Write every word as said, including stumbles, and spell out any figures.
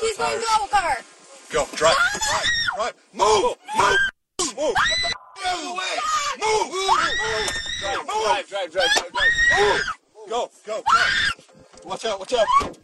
He's going to our car. Go, drive, drive, drive. Move, move, move. Get the out of the way. Move, move. Drive, drive, drive, drive, drive. Move. Go, go, go. Watch out, watch out.